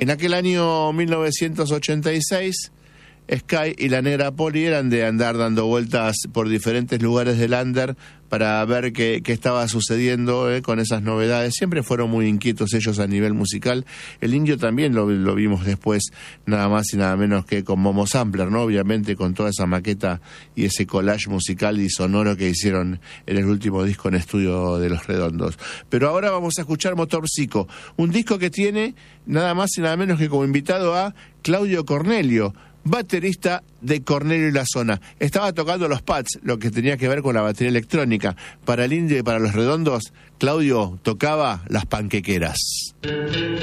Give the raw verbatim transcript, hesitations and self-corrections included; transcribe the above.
En aquel año mil novecientos ochenta y seis, Sky y la Negra Poli eran de andar dando vueltas por diferentes lugares del under para ver qué, qué estaba sucediendo eh, con esas novedades. Siempre fueron muy inquietos ellos a nivel musical. El Indio también lo, lo vimos después, nada más y nada menos que con Momo Sampler, ¿no? Obviamente con toda esa maqueta y ese collage musical y sonoro que hicieron en el último disco en estudio de Los Redondos. Pero ahora vamos a escuchar Motor Psico, un disco que tiene nada más y nada menos que como invitado a Claudio Cornelio, baterista de Cornelio y la Zona. Estaba tocando los pads, lo que tenía que ver con la batería electrónica. Para el Indio y para Los Redondos, Claudio tocaba las panquequeras.